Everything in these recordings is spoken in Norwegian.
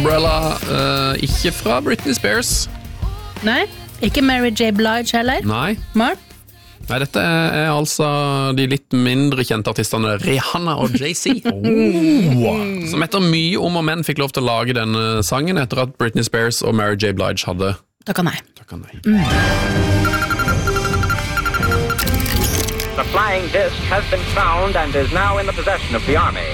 Umbrella, ikke fra Britney Spears. Nei, ikke Mary J. Blige heller. Nei. Nei, Dette er altså de litt mindre kjente artistene Rihanna og Jay-Z. Som etter mye om og men fikk lov til å lage denne sangen etter at Britney Spears og Mary J. Blige hadde takk nei. The flying disc has been found and is now in the possession of the Army.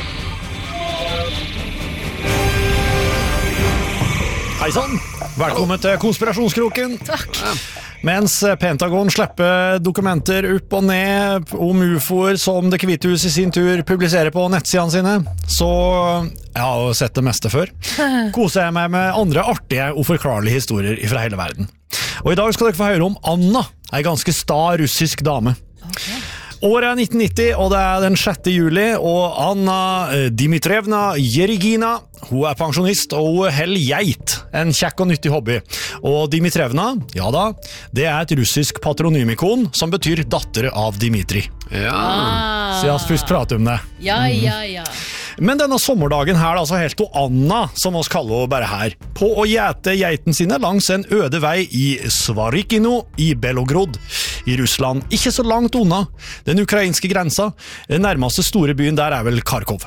Hei sann, velkommen til Konspirasjonskroken. Takk. Mens Pentagon slipper dokumenter opp og ned om UFOer som Det Hvite Hus i sin tur publiserer på nettsidene sine, så jeg har sett det meste før. Koser jeg meg med andre artige og forklarlige historier fra hele verden. Og i dag skal dere få høre om Anna, en ganske sta russisk dame. Året er 1990, og det er den 6. juli, og Anna Dmitrievna Jerigina, hun er pensjonist, og hun holder geit, en kjekk og nyttig hobby. Og Dmitrievna, ja da, det er et russisk patronymikon som betyr datter av Dmitri. Ja. Så jeg har først pratet om det. Ja. Men denne sommerdagen her da, så helt hun Anna, som oss kaller hun bare her, på å gjete geiten sine langs en øde vei i Svarikino i Belogrod i Russland. Ikke så langt unna den ukrainske grensa. Den nærmeste store byen der er vel Kharkov.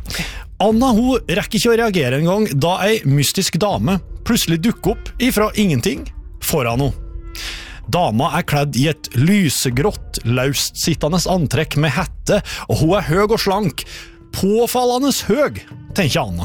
Anna hun rekker ikke å reagere en gang da ei mystisk dame plutselig dukker opp ifra ingenting foran henne. Dama er kledd i et lysegrått, løst sittende antrekk med hette, og hun er høg og slank. Påfallende høg, tenker Anna.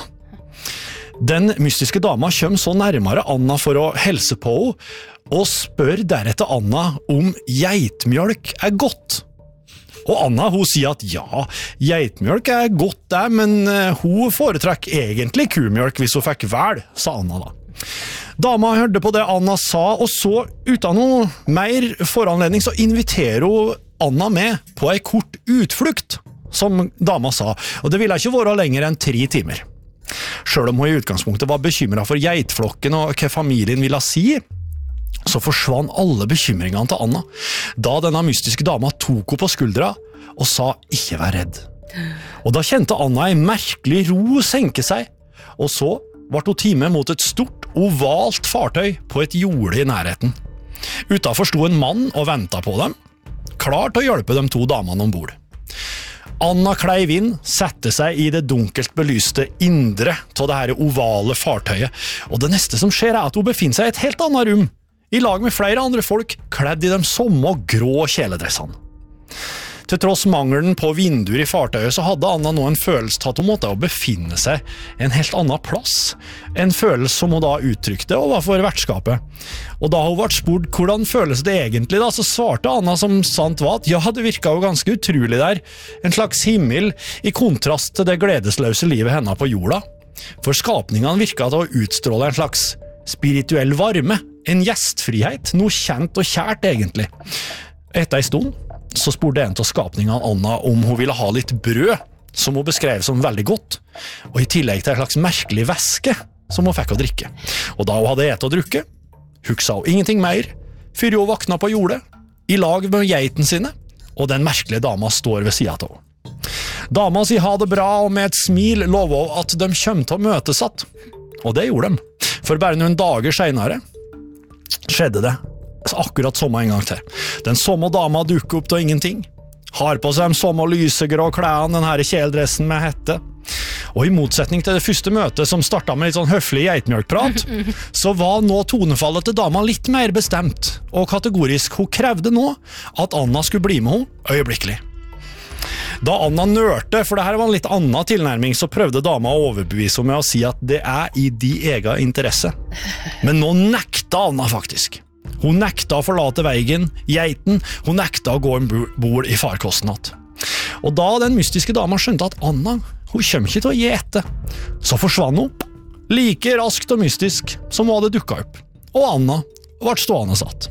Den mystiske dama kommer så nærmere Anna for å helse på henne, og spør deretter Anna om geitmjølk er godt. Og Anna hun sier at ja, geitmjølk er godt der, men hun foretrekker egentlig kumjølk hvis hun fikk vel, sa Anna da. Dama hørte på det Anna sa, og så uten noe mer foranledning så inviterer hun Anna med på en kort utflukt, som dama sa, og det ville ikke være lenger enn 3 timer. Selv om hun i utgangspunktet var bekymret for geitflokken og hva familien ville si, så forsvann alle bekymringene til Anna, da denne mystiske dama tok henne på skuldra og sa ikke vær redd. Og da kjente Anna en merkelig ro senke seg, og så ble hun time mot et stort, ovalt fartøy på et jorde i nærheten. Utenfor sto en mann og ventet på dem, klar til å hjelpe de 2 damene ombord. Anna kleiv inn, sette seg i det dunkelt belyste indre til det her ovale fartøyet, og det neste som skjer er at hun befinner seg i et helt annet rom, i lag med flere andre folk, kledd i de samme grå kjeledressene. Til tross mangelen på vinduer i fartøyet, så hadde Anna nå en følelse til at hun måtte befinne seg en helt annen plass. En følelse som hun da uttrykte overfor vertskapet. Og da hun ble spurt hvordan føles det egentlig da, så svarte Anna som sant var at ja, det virket jo ganske utrolig der. En slags himmel i kontrast til det gledesløse livet henne på jorda. For skapningene virket til å utstråle en slags spirituell varme, en gjestfrihet, noe kjent og kjært egentlig. Etter en stund så spurte en av skapningene Anna om hun ville ha litt brød, som hun beskrev som veldig godt, og i tillegg til en slags merkelig væske som hun fikk å drikke. Og da hun hadde et og drukke, huksa hun ingenting mer, før hun vakna på jordet, i lag med geiten sine, og den merkelige dama står ved siden av henne. Dama sier ha det bra, og med et smil lover hun at de kommer til å møtes att. Og det gjorde de, for bare noen dager senere skjedde det akkurat samme en gang til. Den samme dama dukker opp til ingenting, har på seg de samme lysegrå klærne, den her kjeledressen med hette. Og i motsetning til det første møtet som startet med litt sånn høflig geitmjølkprat, så var nå tonefallet til dama litt mer bestemt og kategorisk. Hun krevde nå at Anna skulle bli med henne øyeblikkelig. Da Anna nørte, for det her var en litt annen tilnærming, så prøvde dama å overbevise henne med å si at det er i de egen interesse. Men nå nekta Anna faktisk. Hun nekta å forlate veien, geiten, hun nekta å gå en bord i farkosten att. Og da den mystiske dama skjønte at Anna, hun kommer ikke til å gi etter, så forsvann hun, like raskt og mystisk som hun hadde dukket opp. Og Anna ble stående satt.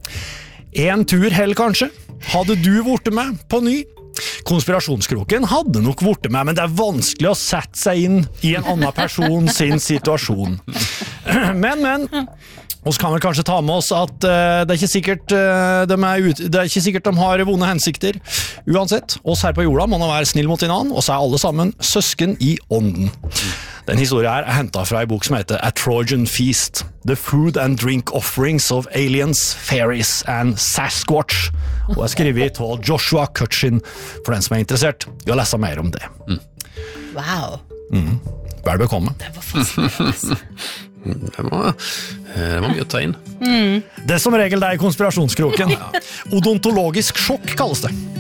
En tur hell kanskje, hadde du vært med på ny? Konspirasjonskroken hadde nok vært med, men det er vanskelig å sette seg inn i en annen person sin situasjon. Men oss kan vel kanskje ta med oss at det er ikke sikkert de har vonde hensikter. Uansett, oss her på jorda må nå være snill mot hverandre, og så er alle sammen søsken i ånden. Den historien her er hentet fra en bok som heter A Trojan Feast, The Food and Drink Offerings of Aliens, Fairies and Sasquatch, og er skrevet av Joshua Cutchin, for den som er interessert i å lese mer om det. Wow. Vel bekomme. Det var fascinerende. Det var mye å ta inn. Det som regel det er i konspirasjonskroken. Odontologisk sjokk kalles det.